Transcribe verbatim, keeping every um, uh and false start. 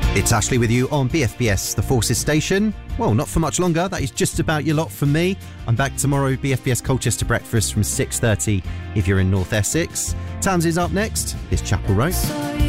It's Ashley with you on B F B S, the Forces station. Well, not for much longer. That is just about your lot from me. I'm back tomorrow, B F B S Colchester Breakfast from six thirty if you're in North Essex. Towns is up next. It's Chapel Road.